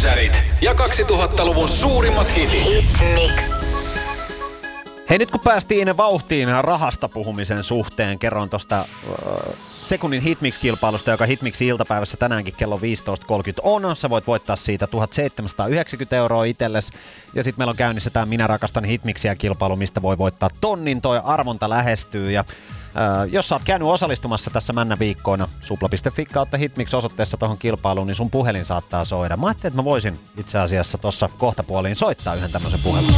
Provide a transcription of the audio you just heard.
Hittiklusterit ja 2000-luvun suurimmat hitit. Hitmix. Hei, nyt kun päästiin vauhtiin rahasta puhumisen suhteen, kerron tuosta sekunnin Hitmix-kilpailusta, joka Hitmixin iltapäivässä tänäänkin kello 15.30 on. Sä voit voittaa siitä 1790 € itsellesi. Ja sitten meillä on käynnissä tämä Minä rakastan Hitmixiä -kilpailu, mistä voi voittaa tonnin. Toi arvonta lähestyy ja jos sä oot käynyt osallistumassa tässä männä viikkoina supla.fi/Hitmix osoitteessa tuohon kilpailuun, niin sun puhelin saattaa soida. Mä ajattelin, että mä voisin itse asiassa tuossa kohtapuoliin soittaa yhden tämmöisen puhelun.